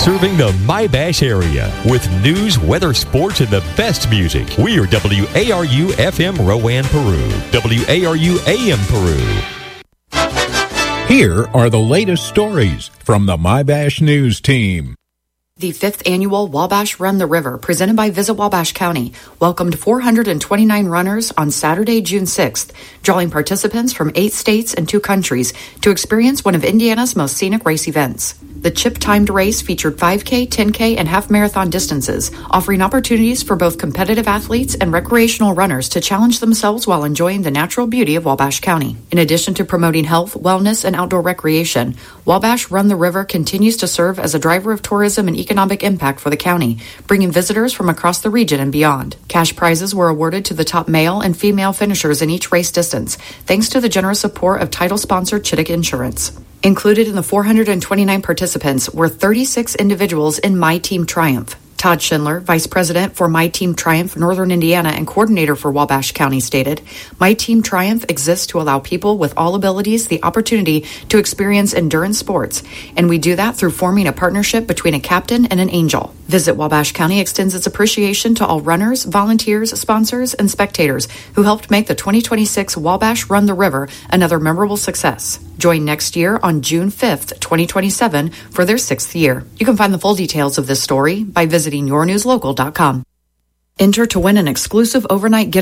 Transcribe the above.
Serving the My-Bash area with news, weather, sports, and the best music. We are WARU FM Rowan, Peru. WARU AM Peru. Here are the latest stories from the My-Bash News team. The 5th annual Wabash Run the River, presented by Visit Wabash County, welcomed 429 runners on Saturday, June 6th, drawing participants from 8 states and 2 countries to experience one of Indiana's most scenic race events. The chip-timed race featured 5K, 10K, and half-marathon distances, offering opportunities for both competitive athletes and recreational runners to challenge themselves while enjoying the natural beauty of Wabash County. In addition to promoting health, wellness, and outdoor recreation, Wabash Run the River continues to serve as a driver of tourism and economic impact for the county, bringing visitors from across the region and beyond. Cash prizes were awarded to the top male and female finishers in each race distance, thanks to the generous support of title sponsor Chittick Insurance. Included in the 429 participants were 36 individuals in My Team Triumph. Todd Schindler, Vice President for My Team Triumph Northern Indiana and Coordinator for Wabash County, stated, "My Team Triumph exists to allow people with all abilities the opportunity to experience endurance sports, and we do that through forming a partnership between a captain and an angel." Visit Wabash County extends its appreciation to all runners, volunteers, sponsors, and spectators who helped make the 2026 Wabash Run the River another memorable success. Join next year on June 5th, 2027 for their 6th year. You can find the full details of this story by visiting yournewslocal.com. Enter to win an exclusive overnight